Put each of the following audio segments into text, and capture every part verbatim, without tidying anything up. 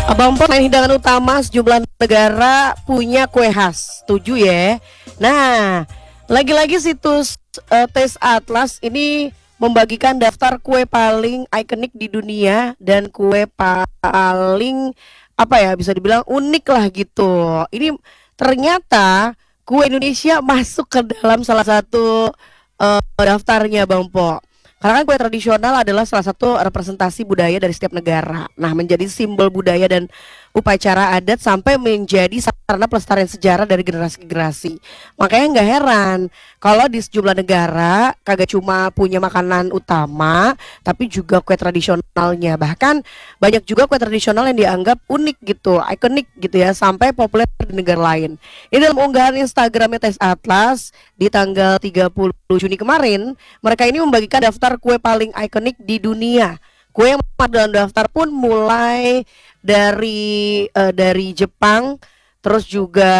Abang Po, selain hidangan utama, sejumlah negara punya kue khas. Setuju ya? Nah, lagi-lagi situs eh, Taste Atlas ini membagikan daftar kue paling ikonik di dunia dan kue paling apa ya bisa dibilang unik lah gitu. Ini ternyata kue Indonesia masuk ke dalam salah satu eh, daftarnya Bang Po. Karena kan kue tradisional adalah salah satu representasi budaya dari setiap negara. Nah, menjadi simbol budaya dan upacara adat sampai menjadi sarana pelestarian sejarah dari generasi ke generasi. Makanya nggak heran kalau di sejumlah negara kagak cuma punya makanan utama, tapi juga kue tradisionalnya. Bahkan banyak juga kue tradisional yang dianggap unik gitu, ikonik gitu ya, sampai populer di negara lain. Ini dalam unggahan Instagramnya Tes Atlas di tanggal tiga puluh Juni kemarin, mereka ini membagikan daftar kue paling ikonik di dunia. Kue yang masuk dalam daftar pun mulai dari eh, dari Jepang, terus juga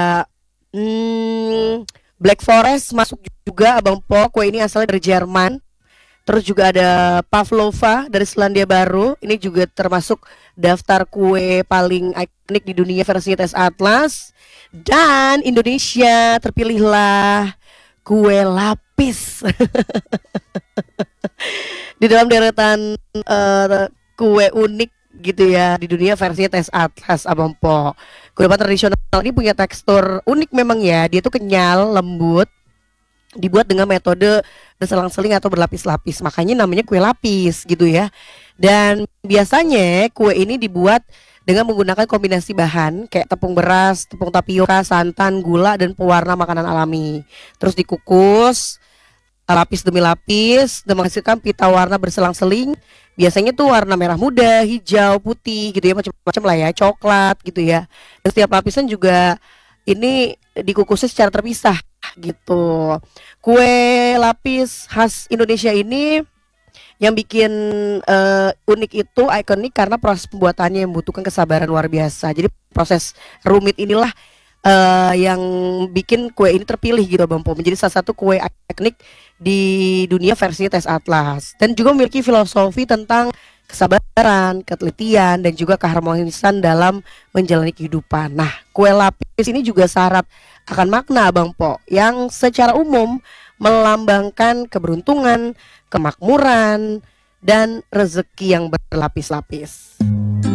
hmm, Black Forest masuk juga Abang Po. Kue ini asalnya dari Jerman. Terus juga ada Pavlova dari Selandia Baru. Ini juga termasuk daftar kue paling ikonik di dunia versi Tes Atlas. Dan Indonesia terpilihlah kue lapis di dalam deretan eh, kue unik gitu ya di dunia versi Tes Atlas Abang Po. Kue tradisional ini punya tekstur unik memang ya. Dia tuh kenyal, lembut, dibuat dengan metode berselang-seling atau berlapis-lapis, makanya namanya kue lapis gitu ya. Dan biasanya kue ini dibuat dengan menggunakan kombinasi bahan kayak tepung beras, tepung tapioka, santan, gula, dan pewarna makanan alami. Terus dikukus lapis demi lapis dan menghasilkan pita warna berselang-seling. Biasanya tuh warna merah muda, hijau, putih gitu ya, macam-macam lah ya, coklat gitu ya. Dan setiap lapisan juga ini dikukusnya secara terpisah gitu. Kue lapis khas Indonesia ini yang bikin eh, unik itu ikonik karena proses pembuatannya yang membutuhkan kesabaran luar biasa. Jadi proses rumit inilah eh, yang bikin kue ini terpilih gitu Bang Po, menjadi salah satu kue ikonik di dunia versi Tes Atlas, dan juga memiliki filosofi tentang kesabaran, ketelitian, dan juga keharmonisan dalam menjalani kehidupan. Nah, kue lapis ini juga syarat akan makna Bang Po yang secara umum melambangkan keberuntungan, kemakmuran, dan rezeki yang berlapis-lapis.